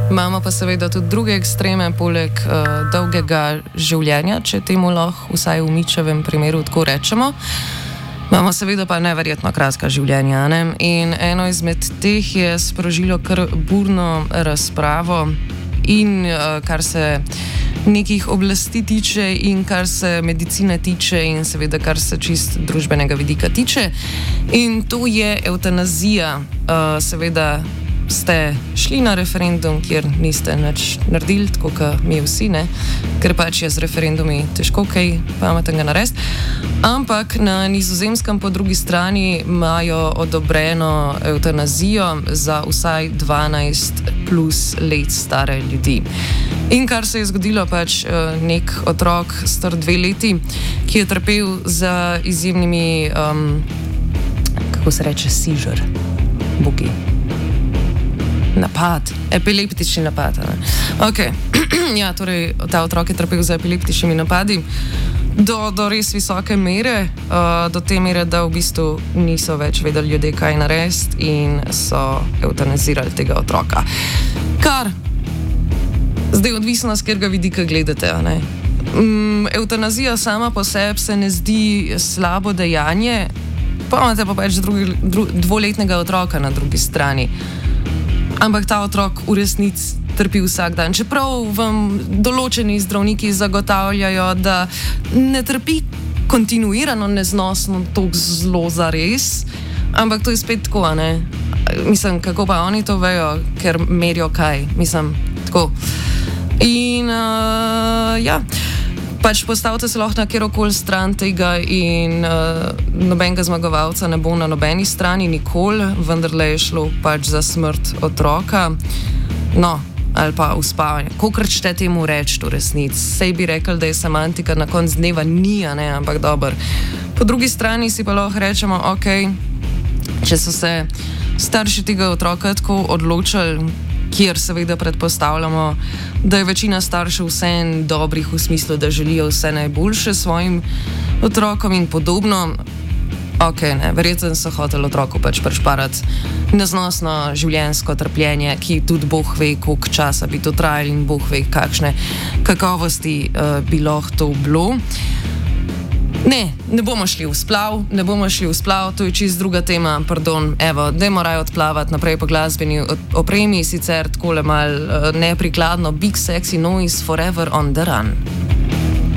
Imamo pa seveda tudi druge ekstreme, poleg dolgega življenja, če temu lahko vsaj v Mičevem primeru tako rečemo. Imamo seveda pa neverjetno kratka življenja. Ne? In eno izmed teh je sprožilo kar burno razpravo in kar se nekih oblasti tiče in kar se medicine tiče in seveda kar se čist družbenega vidika tiče. In to je evtanazija. Seveda ste šli na referendum, kjer niste nič naredili, tako kot mi vsi, ne? Ker pač je z referendumi težko kaj pametnega narediti. Ampak na Nizozemskem po drugi strani imajo odobreno evtanazijo za vsaj 12 plus let stare ljudi. In kar se je zgodilo, pač nek otrok star 2 leti, ki je trpel za izjemnimi, kako se reče, seizure, bogi. Napad, epileptični napad. Okay. Ja, torej, ta otrok je trpel za epileptičnimi napadi do res visoke mere, do te mere, da v bistvu niso več vedeli ljudje, kaj narediti in so evtanazirali tega otroka. Kar zdaj odvisno, z katerega vidika gledate. Evtanazija sama po sebi se ne zdi slabo dejanje, pa imate pa pač dvoletnega otroka na drugi strani. Ampak ta otrok v resnici trpi vsak dan. Čeprav vam določeni zdravniki zagotavljajo, da ne trpi kontinuirano, neznosno, tako zelo zares, ampak to je spet tako, ne? Mislim, kako pa oni to vejo, ker merijo kaj? Mislim, tako. In ja, pač postavite se lahko na kjerokoli stran tega in nobenega zmagovalca ne bo na nobeni strani nikoli, vendarle je šlo pač za smrt otroka, no, ali pa uspavanje. Kolikrat ćete temu reči v resnici? Sej bi rekel, da je semantika na konc dneva ni, ne, ampak dober. Po drugi strani si pa lahko rečemo, ok, če so se starši tega otroka tako odločili, kjer seveda predpostavljamo, da je večina staršev vseeno dobrih v smislu, da želijo vse najboljše svojim otrokom in podobno. Ok, ne, verjetno so hoteli otroku pač prišparati neznosno življenjsko trpljenje, ki tudi Bog ve, koliko časa bi to trajalo in Bog ve, kakšne kakovosti bi lahko to bilo. Ne bomo šli v splav, to je čist druga tema, pardon, evo, dajmo raje odplavati naprej po glasbeni opremi, sicer takole mal neprikladno Big Sexy Noise Forever on the Run.